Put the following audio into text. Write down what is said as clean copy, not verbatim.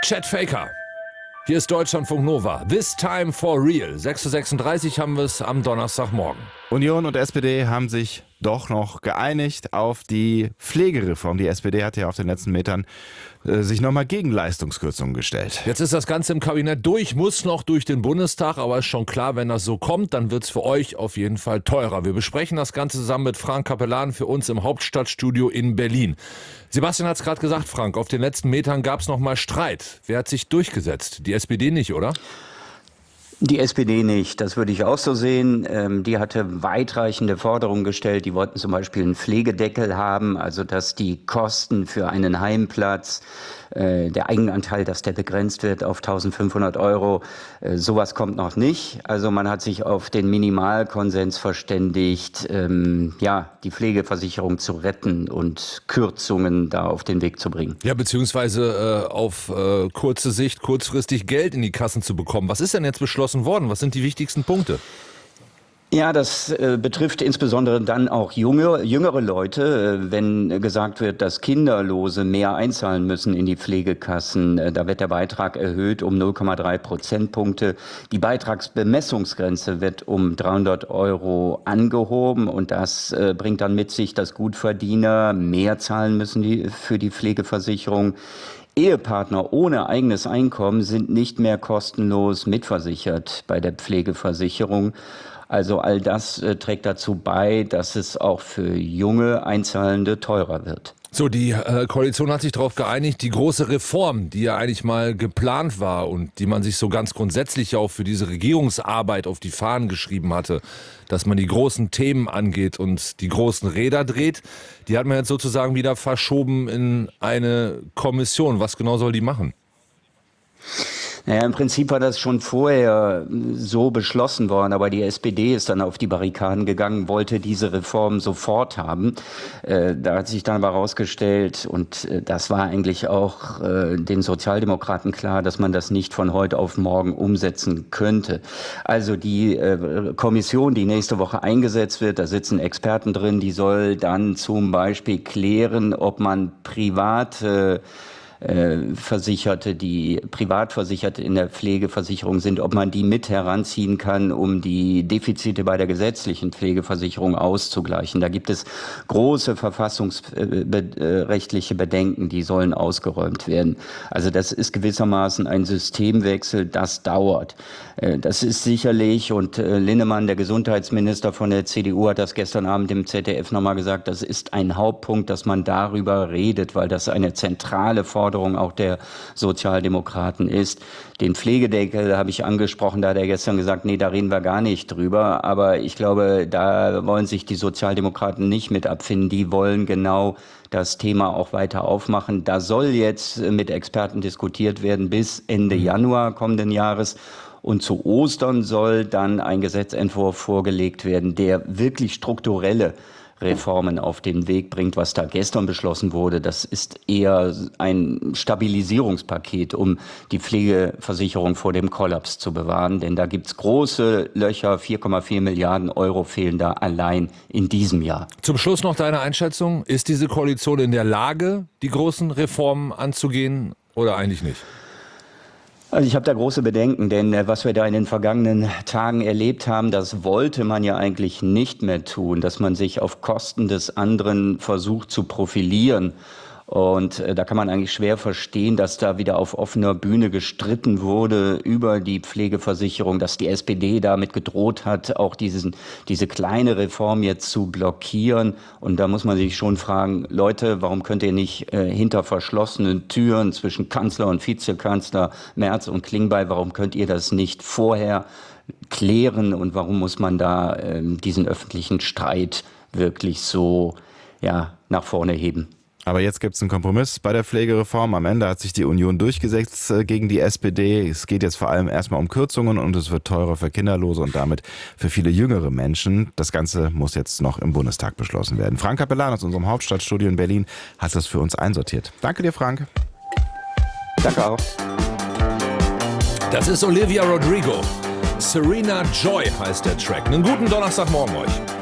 Chet Faker. Hier ist Deutschlandfunk Nova. This time for real. 6:36 Uhr haben wir es am Donnerstagmorgen. Union und SPD haben sich doch noch geeinigt auf die Pflegereform. Die SPD hat ja auf den letzten Metern sich nochmal gegen Leistungskürzungen gestellt. Jetzt ist das Ganze im Kabinett durch, muss noch durch den Bundestag, aber ist schon klar, wenn das so kommt, dann wird es für euch auf jeden Fall teurer. Wir besprechen das Ganze zusammen mit Frank Capellan für uns im Hauptstadtstudio in Berlin. Sebastian hat es gerade gesagt, Frank, auf den letzten Metern gab es nochmal Streit. Wer hat sich durchgesetzt? Die SPD nicht, oder? Die SPD nicht, das würde ich auch so sehen. Die hatte weitreichende Forderungen gestellt. Die wollten zum Beispiel einen Pflegedeckel haben, also dass die Kosten für einen Heimplatz, der Eigenanteil, dass der begrenzt wird auf 1.500 Euro, sowas kommt noch nicht. Also man hat sich auf den Minimalkonsens verständigt, die Pflegeversicherung zu retten und Kürzungen da auf den Weg zu bringen. Ja, beziehungsweise auf kurze Sicht, kurzfristig Geld in die Kassen zu bekommen. Was ist denn jetzt beschlossen worden? Was sind die wichtigsten Punkte? Ja, das betrifft insbesondere dann auch jüngere Leute, wenn gesagt wird, dass Kinderlose mehr einzahlen müssen in die Pflegekassen. Da wird der Beitrag erhöht um 0,3 Prozentpunkte. Die Beitragsbemessungsgrenze wird um 300 Euro angehoben und das bringt dann mit sich, dass Gutverdiener mehr zahlen müssen für die Pflegeversicherung. Ehepartner ohne eigenes Einkommen sind nicht mehr kostenlos mitversichert bei der Pflegeversicherung. Also all das trägt dazu bei, dass es auch für junge Einzahlende teurer wird. So, die Koalition hat sich darauf geeinigt, die große Reform, die ja eigentlich mal geplant war und die man sich so ganz grundsätzlich auch für diese Regierungsarbeit auf die Fahnen geschrieben hatte, dass man die großen Themen angeht und die großen Räder dreht, die hat man jetzt sozusagen wieder verschoben in eine Kommission. Was genau soll die machen? Naja, im Prinzip war das schon vorher so beschlossen worden, aber die SPD ist dann auf die Barrikaden gegangen, wollte diese Reform sofort haben. Da hat sich dann aber herausgestellt, und das war eigentlich auch den Sozialdemokraten klar, dass man das nicht von heute auf morgen umsetzen könnte. Also die Kommission, die nächste Woche eingesetzt wird, da sitzen Experten drin, die soll dann zum Beispiel klären, ob man private Versicherte, die Privatversicherte in der Pflegeversicherung sind, ob man die mit heranziehen kann, um die Defizite bei der gesetzlichen Pflegeversicherung auszugleichen. Da gibt es große verfassungsrechtliche Bedenken, die sollen ausgeräumt werden. Also das ist gewissermaßen ein Systemwechsel, das dauert. Das ist sicherlich, und Linnemann, der Gesundheitsminister von der CDU, hat das gestern Abend im ZDF nochmal gesagt, das ist ein Hauptpunkt, dass man darüber redet, weil das eine zentrale Forderung auch der Sozialdemokraten ist. Den Pflegedeckel habe ich angesprochen, da hat er gestern gesagt, nee, da reden wir gar nicht drüber. Aber ich glaube, da wollen sich die Sozialdemokraten nicht mit abfinden. Die wollen genau das Thema auch weiter aufmachen. Da soll jetzt mit Experten diskutiert werden bis Ende Januar kommenden Jahres. Und zu Ostern soll dann ein Gesetzentwurf vorgelegt werden, der wirklich strukturelle Reformen auf den Weg bringt. Was da gestern beschlossen wurde, das ist eher ein Stabilisierungspaket, um die Pflegeversicherung vor dem Kollaps zu bewahren. Denn da gibt's große Löcher, 4,4 Milliarden Euro fehlen da allein in diesem Jahr. Zum Schluss noch deine Einschätzung. Ist diese Koalition in der Lage, die großen Reformen anzugehen oder eigentlich nicht? Also ich habe da große Bedenken, denn was wir da in den vergangenen Tagen erlebt haben, das wollte man ja eigentlich nicht mehr tun, dass man sich auf Kosten des anderen versucht zu profilieren. Und da kann man eigentlich schwer verstehen, dass da wieder auf offener Bühne gestritten wurde über die Pflegeversicherung, dass die SPD damit gedroht hat, auch diese kleine Reform jetzt zu blockieren. Und da muss man sich schon fragen, Leute, warum könnt ihr nicht hinter verschlossenen Türen zwischen Kanzler und Vizekanzler Merz und Klingbeil, warum könnt ihr das nicht vorher klären und warum muss man da diesen öffentlichen Streit wirklich so nach vorne heben? Aber jetzt gibt es einen Kompromiss bei der Pflegereform. Am Ende hat sich die Union durchgesetzt gegen die SPD. Es geht jetzt vor allem erstmal um Kürzungen und es wird teurer für Kinderlose und damit für viele jüngere Menschen. Das Ganze muss jetzt noch im Bundestag beschlossen werden. Frank Capellan aus unserem Hauptstadtstudio in Berlin hat das für uns einsortiert. Danke dir, Frank. Danke auch. Das ist Olivia Rodrigo. Serena Joy heißt der Track. Einen guten Donnerstagmorgen euch.